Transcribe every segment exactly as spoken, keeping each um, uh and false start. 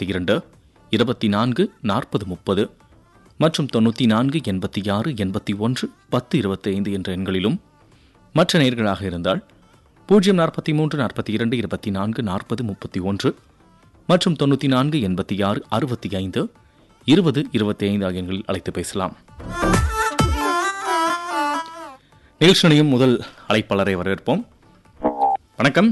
நாற்பத்தி இரண்டு இருபத்தி நான்கு நாற்பது முப்பது மற்றும் தொண்ணூற்றி நான்கு எண்பத்தி ஆறு எண்பத்தி ஒன்று பத்து இருபத்தி ஐந்து என்ற எண்களிலும், மற்ற நேயர்களாக இருந்தால் பூஜ்ஜியம் நாற்பத்தி மூன்று நாற்பத்தி இரண்டு இருபத்தி நான்கு நாற்பது முப்பத்தி ஒன்று மற்றும் தொண்ணூற்றி நான்கு எண்பத்தி ஆறு அறுபத்தி ஐந்து இருபது இருபத்தி ஐந்து ஆகிய எண்களில் அழைத்து பேசலாம். நிகழ்ச்சியும் முதல் அழைப்பாளரை வரவேற்போம். வணக்கம்.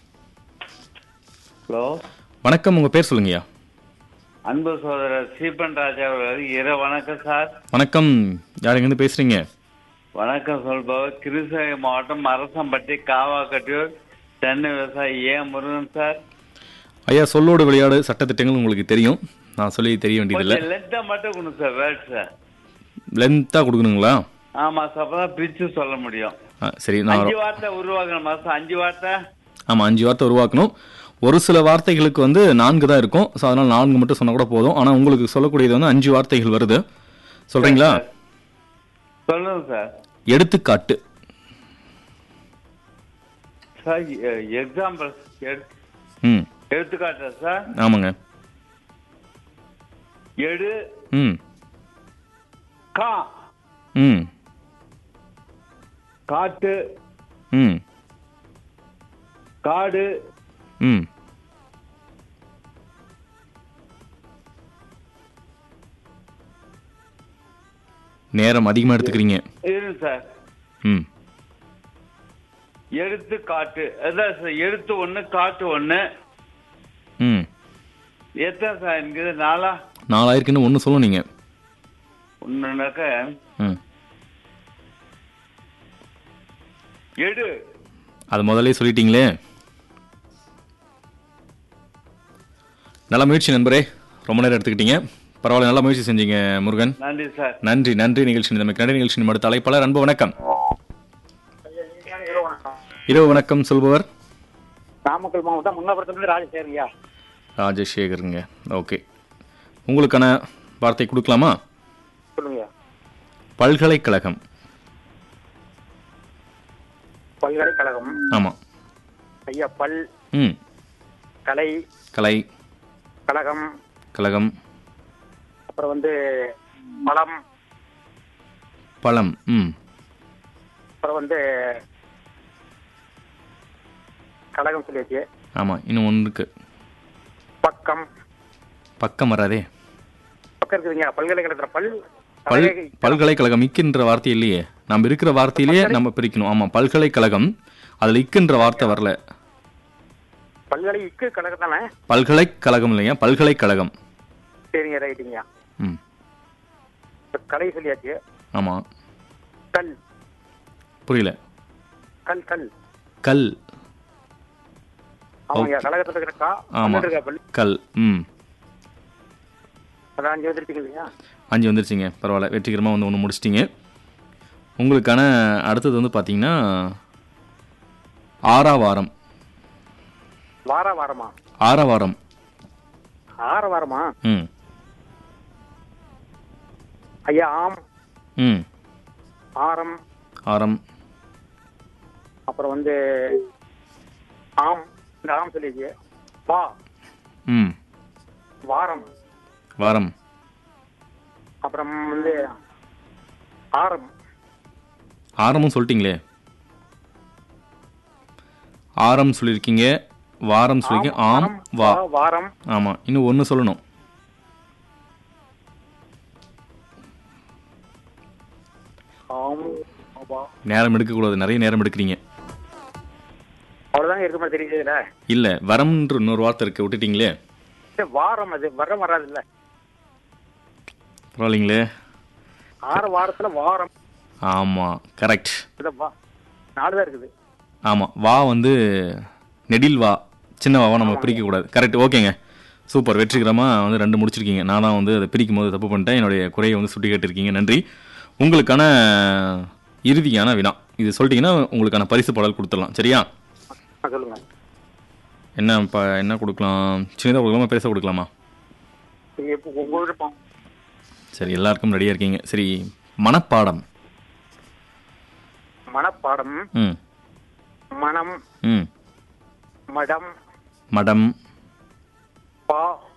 ஹலோ, வணக்கம். உங்க பேர் சொல்லுங்கய்யா. அன்பு சகோதரர் சீபன் ராஜா அவர்கள் இரவு வணக்கம் சார். வணக்கம். யார் எங்கிருந்து பேசுறீங்க? வணக்கம் சொல்பவர் கிருஷ்ணகிரி மாவட்டம் அரசம்பட்டி காவாக்கட்டியூர் தென்னை விவசாயி ஏ முருகன் சார். ஐயா, சொல்லோடு விளையாடு சட்டத்திட்டங்கள் உங்களுக்கு தெரியும், நான் சொல்லி தெரிய வேண்டியதில்லை. லென்த்தா மட்டும் கொடுங்க சார், வேர்ட் சார் லென்த்தா கொடுக்கணுங்களா? ஆமா சார், அப்பதான் பிரிச்சு சொல்ல முடியும். சரி, நான் அஞ்சு வார்த்தை உருவாக்கணும் சார். அஞ்சு வார்த்தை ஆமா அஞ்சு வார்த்தை உருவாக்கணும். ஒரு சில வார்த்தைகளுக்கு வந்து நான்கு தான் இருக்கும். ஸோ அதனால நான்கு மட்டும் சொன்னா கூட போதும். ஆனா உங்களுக்கு சொல்லக்கூடியது வந்து அஞ்சு வார்த்தைகள் வருது. சொல்றீங்களா? சொல்லுங்க சார். எடுத்துக்காட்டு சார். எக்ஸாம்பிள் ம் எடுத்துக்காட்டா சார்? ஆமாங்க. எடு ம் கா ம் காட்டு ம் காடு ம் நேரம் அதிகமாக எடுத்துக்கிறீங்க. இரு சார். ம் எடுத்து காட்டு, அதான் சார். எடுத்து ஒண்ணு காட்டு ஒண்ணு. ம் எத்தனை சார் இருக்குது? நாலா நாலாயிருக்குன்னு ஒன்று சொல்லும் நீங்கள். ஒண்ணுனாக்க ம் எடு. அது முதல்ல சொல்லிட்டீங்களே. நல்ல முயற்சி நண்பரே, ரொம்ப நேரம் எடுத்துக்கிட்டீங்க. பரவாயில்ல, நல்ல முயற்சி செஞ்சீங்க முருகன். நன்றி சார். நன்றி நன்றி. நிகழ்ச்சி நமக்கு நன்றி. நிகழ்ச்சி அடுத்த அழைப்பாளர். அன்பு வணக்கம். இரவு வணக்கம் சொல்பவர் நாமக்கல் மாவட்டம் முன்னபுரத்துல ராஜசேகரங்க. ராஜசேகருங்க. ஓகே, உங்களுக்கான வார்த்தை கொடுக்கலாமா? சொல்லுங்க. பல்கலைக்கழகம். பல்கலைக்கழகம். ஆமா ஐயா. பல் ம் கலை கலை கழகம். கழகம். அப்புறம் வந்து பழம். பழம். ம் அப்புறம் வந்து கழகம் சொல்லியாச்சு. ஆமா, இன்னும் ஒன்று இருக்கு. பக்கம். பக்கம் வராதே. பக்கம் இருக்குதுங்க. பல்கலைக்கழகத்துல பல் பல் பல்கலைக்கழகம் இக்குன்ற வார்த்தை இல்லையே. நம்ம இருக்கிற வார்த்தையிலேயே நம்ம பிரிக்கணும். ஆமா, பல்கலைக்கழகம், அதுல இக்குன்ற வார்த்தை வரல. பல்கலை இக்கு கழகம் தானே? பல்கலைக்கழகம் இல்லையா, பல்கலைக்கழகம். சரிங்க, ரைட்டுங்க. ம் கலை சொல்லியாச்சு. ஆமா. கல். புரியல. கல் கல் கல். ஆமாங்க. கழகத்துல இருக்கிற கா. ஆமா, பல் கல். ம் அதான் அஞ்சு வந்துருச்சுங்க இல்லையா? அஞ்சு வந்துருச்சிங்க. பரவாயில்ல, வெற்றிகரமாக வந்து ஒன்று முடிச்சிட்டிங்க. உங்களுக்கான அடுத்தது வந்து பார்த்தீங்கன்னா ஆறாவாரம். வார வாரமா? ஆறாவாரம். ஆற வாரமா? ம் ஐயா. ஆம். ம் ஆரம். ஆரம். அப்புறம் வந்து ஆம். இந்த ஆம் சொல்லிச்சு. வா. ம் வாரம். வாரம். அப்புறம் வந்து ஆரம். ஆரமும் சொல்லிட்டீங்களே. ஆரம் சொல்லியிருக்கீங்க, வாரம் சொல்லிருக்கீங்க. ஆம் வா. வாரம். ஆமாம், இன்னும் ஒன்று சொல்லணும். ஆம். நேரம் எடுக்கக்கூடாது, நிறைய நேரம் எடுக்கிறீங்க. அவ்வளோதாங்க இருக்க மாதிரி தெரியுதுல. இல்லை, வரம்ன்ற இன்னொரு வார்த்தை இருக்கு, விட்டுட்டீங்களே. வாரம். அது வரம் வராது இல்ல. பரவாயில்லைங்களே. ஆறு வாரத்துல வாரம். ஆமாம், கரெக்ட். நாலுதான் இருக்குது. ஆமாம், வா வந்து நெடில் வா, சின்ன வாவா நம்ம பிரிக்கக்கூடாது. கரெக்ட். ஓகேங்க, சூப்பர். வெற்றிகரமாக வந்து ரெண்டு முடிச்சிருக்கீங்க. நான் தான் வந்து அதை பிரிக்கும் போது தப்பு பண்ணிட்டேன். என்னுடைய குறையை வந்து சுட்டி கேட்டிருக்கீங்க. நன்றி. உங்களுக்கான இறுதியான வினா இது சொல்லிட்டீங்கன்னா உங்களுக்கான பரிசு பாடல் கொடுத்துடலாம். சரியா? சொல்லுங்க. என்ன இப்போ என்ன கொடுக்கலாம்? சின்னதாக கொடுக்கலாமா, பெருசாக கொடுக்கலாமா? சரி, எல்லாருக்கும் ரெடியாக இருக்கீங்க. சரி, மனப்பாடம். மனப்பாடம். ம் மனம். ம் மடம். மடம். பா.